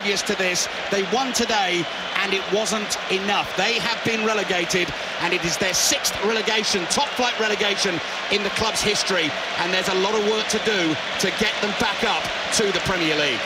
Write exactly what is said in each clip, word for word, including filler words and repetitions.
previous to this. They won today, and it wasn't enough. They have been relegated, and it is their sixth relegation, top-flight relegation in the club's history, and there's a lot of work to do to get them back up to the Premier League.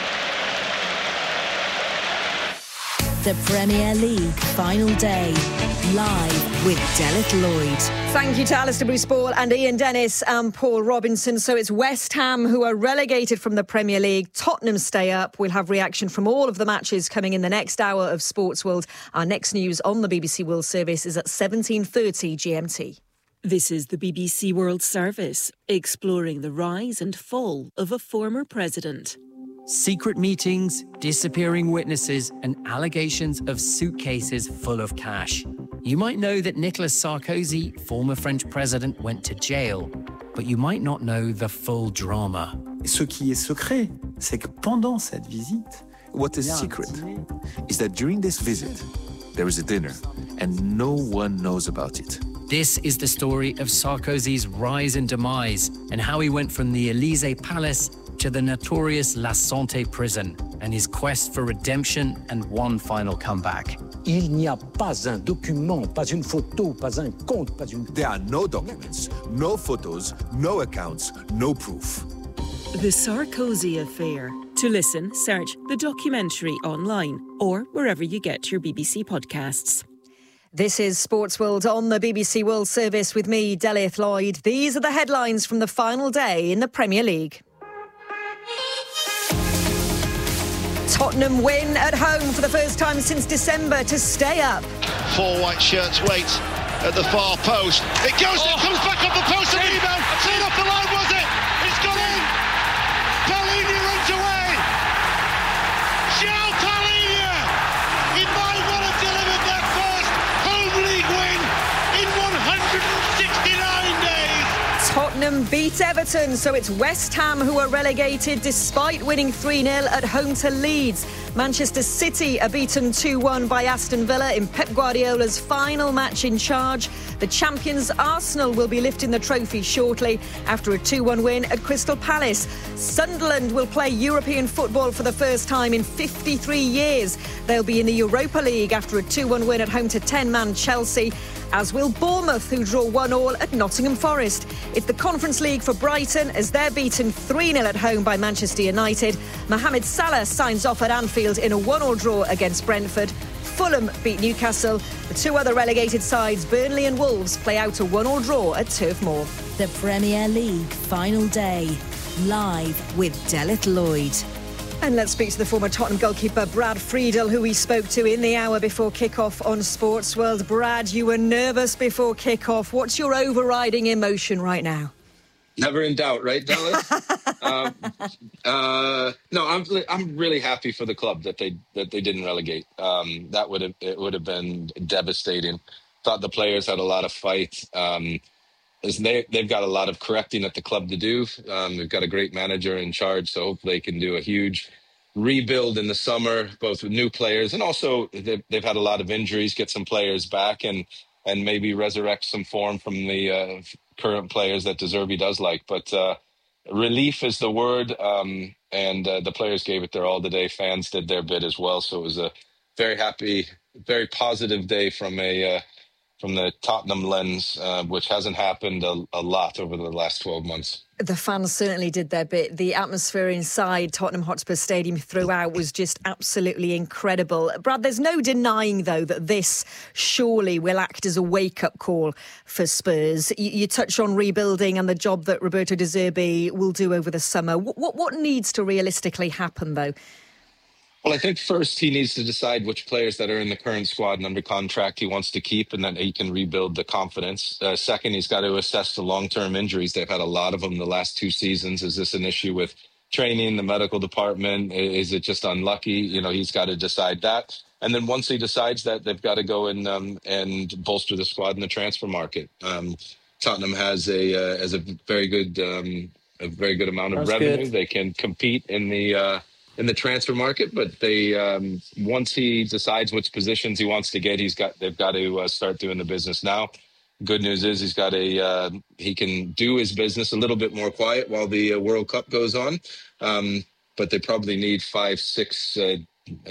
The Premier League final day, live with Delith Lloyd. Thank you to Alistair Bruce-Ball and Ian Dennis and Paul Robinson. So it's West Ham who are relegated from the Premier League. Tottenham stay up. We'll have reaction from all of the matches coming in the next hour of Sports World. Our next news on the B B C World Service is at seventeen thirty G M T. This is the B B C World Service, exploring the rise and fall of a former president. Secret meetings, disappearing witnesses, and allegations of suitcases full of cash. You might know that Nicolas Sarkozy, former French president, went to jail, but you might not know the full drama. Ce qui est secret, c'est que pendant cette visite, what is secret is that during this visit, there is a dinner, and no one knows about it. This is the story of Sarkozy's rise and demise, and how he went from the Élysée Palace to the notorious La Santé prison, and his quest for redemption and one final comeback. Il n'y a pas un document, pas une photo, pas un compte, pas une... There are no documents, no photos, no accounts, no proof. The Sarkozy Affair. To listen, search the documentary online or wherever you get your B B C podcasts. This is Sports World on the B B C World Service with me, Delith Lloyd. These are the headlines from the final day in the Premier League. Tottenham win at home for the first time since December to stay up. Four white shirts wait at the far post. It goes, oh. It comes back off the post and rebound. Straight off the line, was it? It's gone in. Palhinha runs away. João Palhinha. He might well have delivered their first home league win in one hundred sixty-nine days. Tottenham beat Everton, so it's West Ham who are relegated despite winning three nil at home to Leeds. Manchester City are beaten two one by Aston Villa in Pep Guardiola's final match in charge. The champions Arsenal will be lifting the trophy shortly after a two one win at Crystal Palace. Sunderland will play European football for the first time in fifty-three years. They'll be in the Europa League after a two one win at home to ten-man Chelsea, as will Bournemouth, who draw one all at Nottingham Forest. It's the Conference League for Brighton as they're beaten three nil at home by Manchester United. Mohamed Salah signs off at Anfield in a one all draw against Brentford. Fulham beat Newcastle. The two other relegated sides, Burnley and Wolves, play out a one all draw at Turf Moor. The Premier League final day, live with Delith Lloyd. And let's speak to the former Tottenham goalkeeper Brad Friedel, who we spoke to in the hour before kick-off on Sports World. Brad, you were nervous before kick-off. What's your overriding emotion right now? Never in doubt, right, Dallas? um, uh, no, I'm I'm really happy for the club that they that they didn't relegate. Um, that would have it would have been devastating. Thought the players had a lot of fight. Um, they they've got a lot of correcting at the club to do. Um, they've got a great manager in charge, so hopefully they can do a huge rebuild in the summer, both with new players and also they've, they've had a lot of injuries. Get some players back and and maybe resurrect some form from the uh, current players that De Zerbi does like. But uh, relief is the word, um, and uh, the players gave it their all today. Fans did their bit as well, so it was a very happy, very positive day from a uh, from the Tottenham lens, uh, which hasn't happened a, a lot over the last twelve months. The fans certainly did their bit. The atmosphere inside Tottenham Hotspur Stadium throughout was just absolutely incredible. Brad, there's no denying, though, that this surely will act as a wake-up call for Spurs. You, you touch on rebuilding and the job that Roberto De Zerbi will do over the summer. What, what, what needs to realistically happen, though? Well, I think first he needs to decide which players that are in the current squad and under contract he wants to keep, and then he can rebuild the confidence. Uh, second, he's got to assess the long-term injuries. They've had a lot of them the last two seasons. Is this an issue with training, the medical department? Is it just unlucky? You know, he's got to decide that. And then once he decides that, they've got to go and um, and bolster the squad in the transfer market. Um, Tottenham has a uh, has a very good um, a very good amount of That's revenue. Good. They can compete in the uh, in the transfer market, but they um, once he decides which positions he wants to get, he's got they've got to uh, start doing the business now. Good news is he's got a uh, he can do his business a little bit more quiet while the uh, World Cup goes on, um, but they probably need five, six. Uh,